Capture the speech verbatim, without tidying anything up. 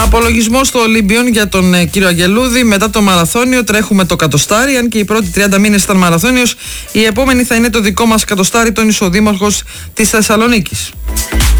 Απολογισμό στο Ολύμπιον για τον ε, κύριο Αγγελούδη. Μετά το μαραθώνιο τρέχουμε το κατοστάρι. Αν και οι πρώτοι τριάντα μήνες ήταν μαραθώνιος, η επόμενη θα είναι το δικό μας κατοστάρι, τον ισοδήμαρχος της Θεσσαλονίκης.